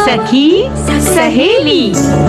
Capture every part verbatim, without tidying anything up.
सखी सहेली।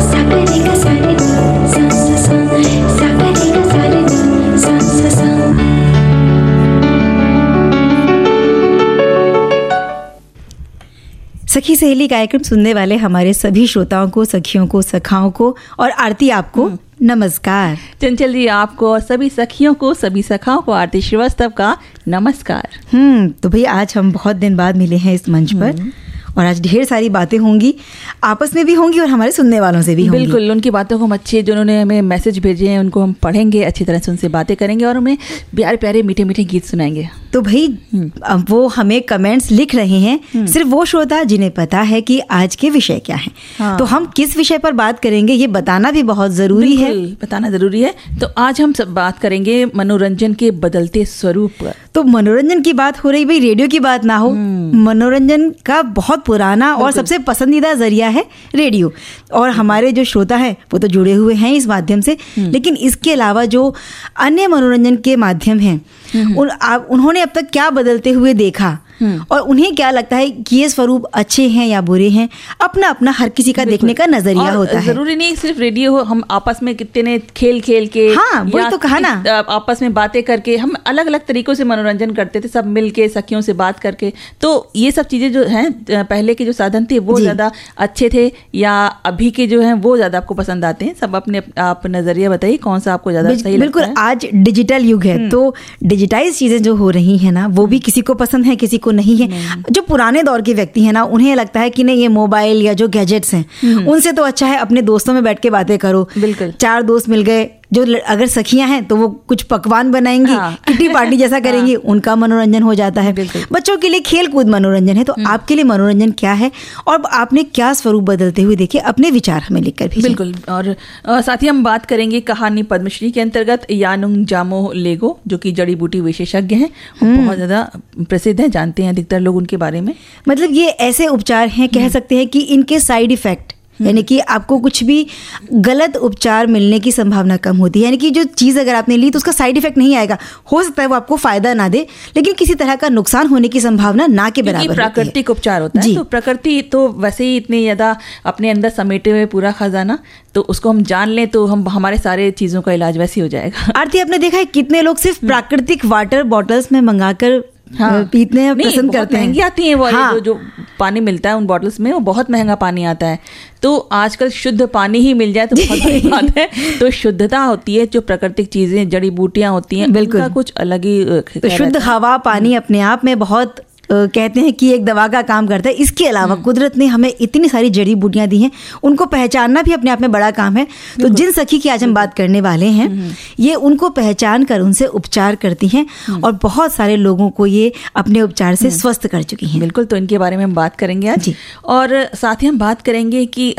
सखी सहेली कार्यक्रम सुनने वाले हमारे सभी श्रोताओं को, सखियों को, सखाओं को और आरती आपको नमस्कार। चंचल जी आपको और सभी सखियों को, सभी सखाओं को आरती श्रीवास्तव का नमस्कार। हम्म तो भाई आज हम बहुत दिन बाद मिले हैं इस मंच पर और आज ढेर सारी बातें होंगी, आपस में भी होंगी और हमारे सुनने वालों से भी होंगी। बिल्कुल, उनकी बातों को हम अच्छे, जो उन्होंने हमें मैसेज भेजे हैं उनको हम पढ़ेंगे, अच्छी तरह से उनसे बातें करेंगे और उन्हें प्यारे प्यारे मीठे मीठे गीत सुनाएंगे। तो भाई अब वो हमें कमेंट्स लिख रहे हैं, सिर्फ वो श्रोता जिन्हें पता है कि आज के विषय क्या है। हाँ। तो हम किस विषय पर बात करेंगे ये बताना भी बहुत जरूरी है। बताना जरूरी है। तो आज हम सब बात करेंगे मनोरंजन के बदलते स्वरूप पर। तो मनोरंजन की बात हो रही, भाई रेडियो की बात ना हो। मनोरंजन का बहुत पुराना और सबसे पसंदीदा जरिया है रेडियो, और हमारे जो श्रोता हैं वो तो जुड़े हुए हैं इस माध्यम से। लेकिन इसके अलावा जो अन्य मनोरंजन के माध्यम हैं उन, आप, उन्होंने अब तक क्या बदलते हुए देखा और उन्हें क्या लगता है कि ये स्वरूप अच्छे हैं या बुरे हैं, अपना अपना हर किसी का देखने का नजरिया होता है। जरूरी नहीं सिर्फ रेडियो हो, हम आपस में कितने खेल खेल के, हाँ वही तो कहा ना, आपस में बातें करके हम अलग अलग तरीकों से मनोरंजन करते थे, सब मिल के सखियों से बात करके। तो ये सब चीजें जो हैं, पहले के जो साधन थे वो ज्यादा अच्छे थे या अभी के जो हैं वो ज्यादा आपको पसंद आते हैं? सब अपने आप नजरिया बताइए, कौन सा आपको ज्यादा सही लगता है? बिल्कुल, आज डिजिटल युग है तो डिजिटाइज चीजें जो हो रही है ना वो भी किसी को पसंद है, किसी को नहीं है। नहीं। जो पुराने दौर के व्यक्ति हैं ना उन्हें लगता है कि नहीं, ये मोबाइल या जो गैजेट्स हैं उनसे तो अच्छा है अपने दोस्तों में बैठ के बातें करो। बिल्कुल, चार दोस्त मिल गए, जो अगर सखियां हैं तो वो कुछ पकवान बनाएंगी, हाँ। किटी पार्टी जैसा करेंगी, हाँ। उनका मनोरंजन हो जाता है। बच्चों के लिए खेल कूद मनोरंजन है। तो आपके लिए मनोरंजन क्या है और आपने क्या स्वरूप बदलते हुए देखे, अपने विचार हमें लिखकर भेजें। बिल्कुल, और साथ ही हम बात करेंगे कहानी पद्मश्री के अंतर्गत यानुंग जामो लेगो, जो कि जड़ी बूटी विशेषज्ञ हैं, बहुत ज्यादा प्रसिद्ध है, जानते हैं अधिकतर लोग उनके बारे में। मतलब ये ऐसे उपचार हैं, कह सकते हैं कि इनके साइड इफेक्ट, यानी कि आपको कुछ भी गलत उपचार मिलने की संभावना कम होती है। यानी कि जो चीज़ अगर आपने ली तो उसका साइड इफेक्ट नहीं आएगा, हो सकता है वो आपको फायदा ना दे लेकिन किसी तरह का नुकसान होने की संभावना ना के बराबर होती है। प्राकृतिक उपचार होता है, तो प्रकृति तो वैसे ही इतनी ज्यादा अपने अंदर समेटे हुए पूरा खजाना, तो उसको हम जान लें तो हम हमारे सारे चीजों का इलाज वैसे ही हो जाएगा। आरती, आपने देखा है कितने लोग सिर्फ प्राकृतिक वाटर बॉटल्स में मंगाकर हाँ। पीते हैं, पसंद करते हैं। महंगी आती है वो, हाँ। जो, जो पानी मिलता है उन बॉटल्स में वो बहुत महंगा पानी आता है। तो आजकल शुद्ध पानी ही मिल जाए तो बहुत बड़ी बात है। तो शुद्धता होती है, जो प्राकृतिक चीजें, जड़ी बूटियां होती हैं, उनका कुछ अलग ही। तो शुद्ध हवा, पानी अपने आप में बहुत कहते हैं कि एक दवा का काम करता है। इसके अलावा कुदरत ने हमें इतनी सारी जड़ी बूटियां दी हैं, उनको पहचानना भी अपने आप में बड़ा काम है। तो जिन सखी की आज हम बात करने वाले हैं ये उनको पहचान कर उनसे उपचार करती हैं और बहुत सारे लोगों को ये अपने उपचार से स्वस्थ कर चुकी हैं। बिल्कुल, तो इनके बारे में हम बात करेंगे आज। और साथ ही हम बात करेंगे कि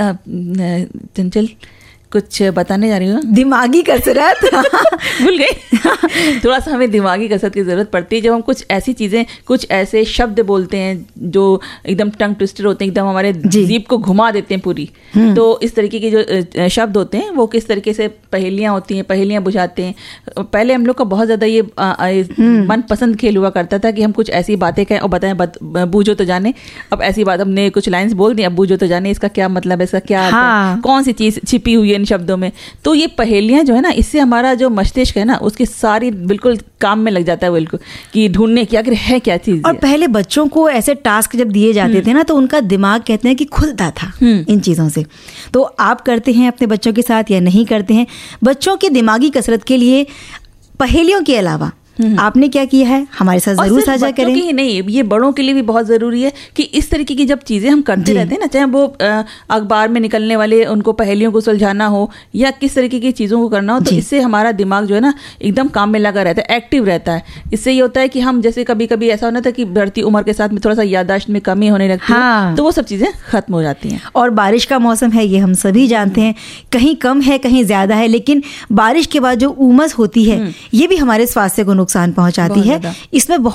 चंचल कुछ बताने जा रही हूँ, दिमागी कसरत भूल गई। थोड़ा सा हमें दिमागी कसरत की जरूरत पड़ती है जब हम कुछ ऐसी चीजें, कुछ ऐसे शब्द बोलते हैं जो एकदम टंग ट्विस्टर होते हैं, एकदम हमारे जीभ को घुमा देते हैं पूरी। तो इस तरीके के जो शब्द होते हैं वो किस तरीके से पहेलियां होती हैं, पहेलियां बुझाते हैं। पहले हम लोग का बहुत ज्यादा ये मनपसंद खेल हुआ करता था कि हम कुछ ऐसी बातें कहें और बताएं, बूझो तो जाने। अब ऐसी बात हमने कुछ लाइन्स बोल दी, अब बूझो तो जाने इसका क्या मतलब है, इसका क्या हाँ। कौन सी चीज छिपी हुई है शब्दों में। तो ये पहेलियां जो है ना, इससे हमारा जो मस्तिष्क है ना उसकी सारी बिल्कुल काम में लग जाता है, बिल्कुल कि ढूंढने की आखिर है क्या चीज। और पहले बच्चों को ऐसे टास्क जब दिए जाते थे ना तो उनका दिमाग कहते हैं कि खुलता था इन चीजों से। तो आप करते हैं अपने बच्चों के साथ या नहीं करते हैं? बच्चों की दिमागी कसरत के लिए पहेलियों के अलावा आपने क्या किया है हमारे साथ जरूर साझा करें। ही नहीं, ये बड़ों के लिए भी बहुत जरूरी है कि इस तरीके की जब चीजें हम करते रहते हैं ना, चाहे वो अखबार में निकलने वाले उनको पहेलियों को सुलझाना हो या किस तरीके की चीजों को करना हो, तो इससे हमारा दिमाग जो है ना एकदम काम में लगा रहता है, एक्टिव रहता है। इससे ये होता है कि हम जैसे कभी कभी ऐसा होना था कि बढ़ती उम्र के साथ में थोड़ा सा याददाश्त में कमी होने लगती है, तो वो सब चीजें खत्म हो जाती हैं। और बारिश का मौसम है, ये हम सभी जानते हैं, कहीं कम है कहीं ज्यादा है, लेकिन बारिश के बाद जो उमस होती है ये भी हमारे स्वास्थ्य को नुकसान पहुंचाती है। इसमें